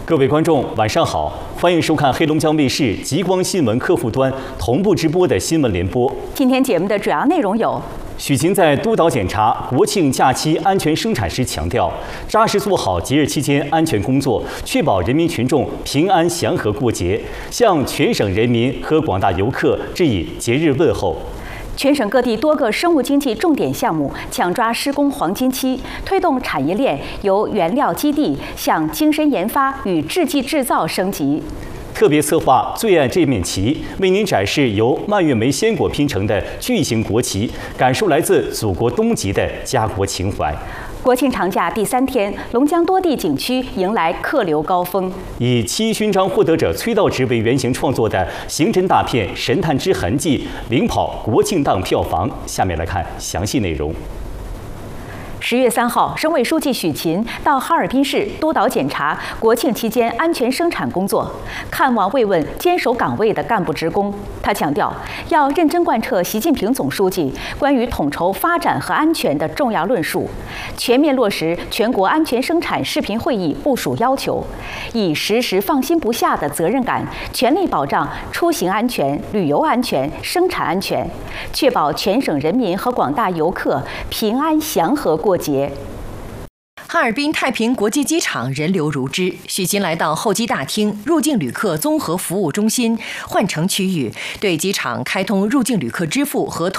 各位观众，晚上好，欢迎收看黑龙江卫视极光新闻客户端同步直播的新闻联播。 今天节目的主要内容有： 许勤在督导检查国庆假期安全生产时强调，扎实做好节日期间安全工作，确保人民群众平安祥和过节，向全省人民和广大游客致以节日问候。 全省各地多个生物经济重点项目抢抓施工黄金期，推动产业链由原料基地向精深研发与制剂制造升级。 特别策划“最爱这面旗”，为您展示由蔓越莓鲜果拼成的巨型国旗，感受来自祖国东极的家国情怀。 国庆长假第3天，龙江多地景区迎来客流高峰。 以7一勋章获得者崔道直为原型创作的刑侦大片《神探之痕迹》领跑国庆档票房。下面来看详细内容。 10月3号，省委书记许勤到哈尔滨市督导检查国庆期间安全生产工作，看望慰问坚守岗位的干部职工。他强调，要认真贯彻习近平总书记关于统筹发展和安全的重要论述，全面落实全国安全生产视频会议部署要求，以时时放心不下的责任感，全力保障出行安全、旅游安全、生产安全，确保全省人民和广大游客平安祥和过节。 哈尔滨太平国际机场人流如织，许勤来到候机大厅入境旅客综合服务中心换乘区域，对机场开通入境旅客支付和